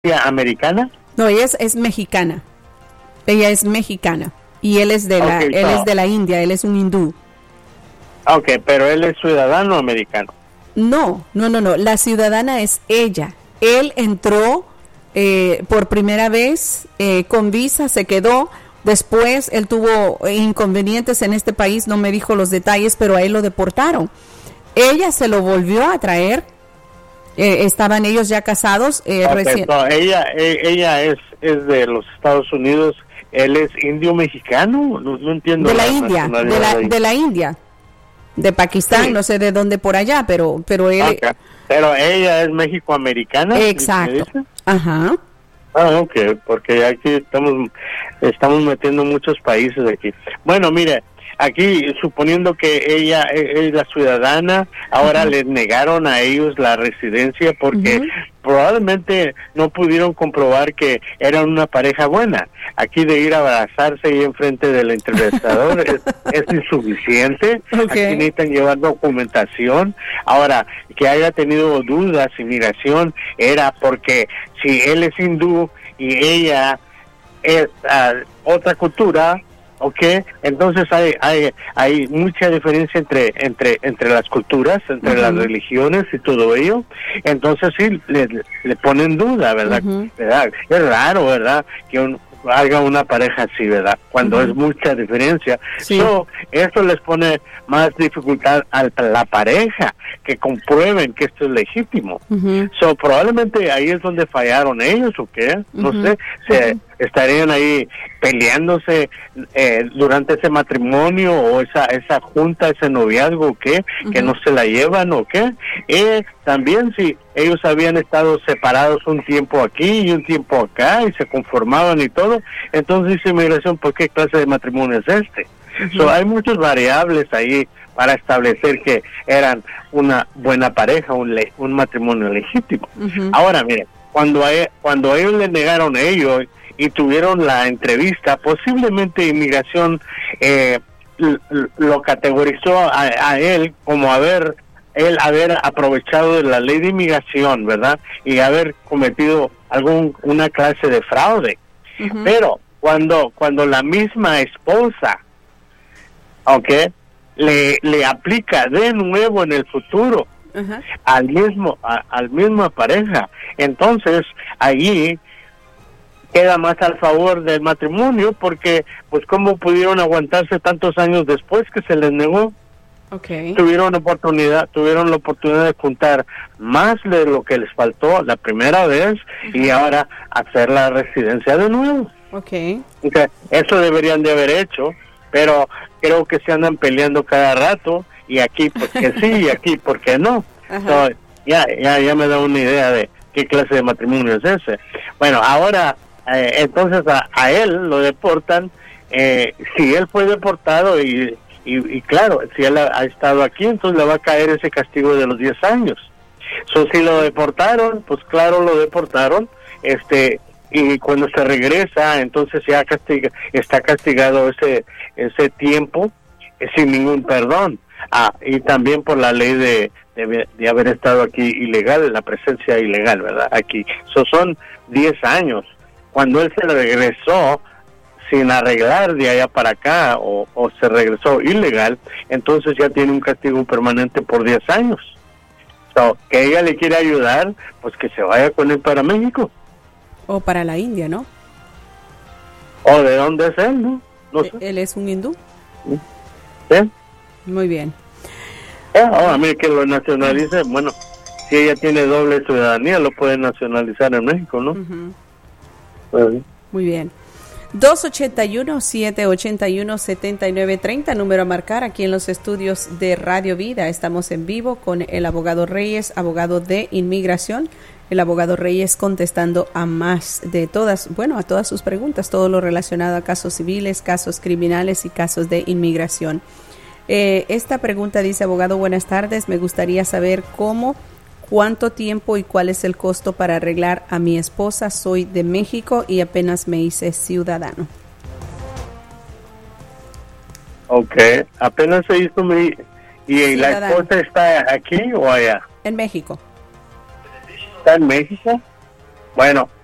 americana? No, ella es mexicana. Ella es mexicana. Y él es de la India, él es un hindú. Ok, pero él es ciudadano americano. No. La ciudadana es ella. Él entró por primera vez con visa, se quedó. Después él tuvo inconvenientes en este país, no me dijo los detalles, pero a él lo deportaron. Ella se lo volvió a traer. Estaban ellos ya casados recién. No, ella es de los Estados Unidos. Él es indio mexicano. No entiendo. De la India, de la India. De Pakistán, sí. No sé de dónde por allá, pero él... Okay. Pero ella es mexicoamericana. Exacto. Ajá. Ok, porque aquí estamos metiendo muchos países aquí. Bueno, mire, aquí suponiendo que ella es la ciudadana, ahora les negaron a ellos la residencia porque probablemente no pudieron comprobar que eran una pareja buena. Aquí de ir a abrazarse ahí enfrente del entrevistador es insuficiente. Okay. Aquí necesitan llevar documentación. Ahora, que haya tenido dudas, inmigración, era porque si él es hindú y ella es otra cultura, okay, entonces hay mucha diferencia entre las culturas, entre las religiones y todo ello. Entonces sí le ponen duda, ¿verdad? ¿Verdad? Es raro, ¿verdad? Que haga una pareja así, ¿verdad? Cuando es mucha diferencia. Sí. Esto les pone más dificultad a la pareja, que comprueben que esto es legítimo. Probablemente ahí es donde fallaron ellos, ¿o qué? No sé, estarían ahí peleándose durante ese matrimonio o esa junta, ese noviazgo, ¿qué? Que no se la llevan, ¿o qué? También si ellos habían estado separados un tiempo aquí y un tiempo acá y se conformaban y todo, entonces dice inmigración, ¿por qué clase de matrimonio es este? Hay muchas variables ahí para establecer que eran una buena pareja, un matrimonio legítimo. Ahora, mire, cuando ellos le negaron a ellos y tuvieron la entrevista, posiblemente inmigración lo categorizó a él como haber aprovechado de la ley de inmigración, ¿verdad? Y haber cometido una clase de fraude. Pero cuando la misma esposa, le aplica de nuevo en el futuro al misma pareja, entonces allí queda más al favor del matrimonio, porque pues cómo pudieron aguantarse tantos años después que se les negó. Tuvieron la oportunidad de juntar más de lo que les faltó la primera vez y ahora hacer la residencia de nuevo. Eso deberían de haber hecho, pero creo que se andan peleando cada rato, y aquí porque sí y aquí porque no. Ya me da una idea de qué clase de matrimonio es ese. Bueno, ahora entonces a él lo deportan. Si él fue deportado y claro, si él ha estado aquí, entonces le va a caer ese castigo de los 10 años. Si lo deportaron, pues claro, lo deportaron, y cuando se regresa, entonces ya está castigado ese tiempo sin ningún perdón. Y también por la ley de haber estado aquí ilegal, la presencia ilegal, ¿verdad? Aquí. Son 10 años. Cuando él se regresó sin arreglar de allá para acá o se regresó ilegal, entonces ya tiene un castigo permanente por 10 años. Que ella le quiere ayudar, pues que se vaya con él para México. O para la India, ¿no? ¿O de dónde es él, no? No sé. ¿Él es un hindú? ¿Sí? Muy bien. Ahora, mire, que lo nacionalice, bueno, si ella tiene doble ciudadanía, lo puede nacionalizar en México, ¿no? Muy bien. 281-781-7930, número a marcar aquí en los estudios de Radio Vida. Estamos en vivo con el abogado Reyes, abogado de inmigración. El abogado Reyes contestando a todas sus preguntas, todo lo relacionado a casos civiles, casos criminales y casos de inmigración. Esta pregunta dice: abogado, buenas tardes, me gustaría saber cuánto tiempo y cuál es el costo para arreglar a mi esposa. Soy de México y apenas me hice ciudadano. Apenas se hizo ¿y la esposa está aquí o allá? En México. ¿Está en México? Bueno,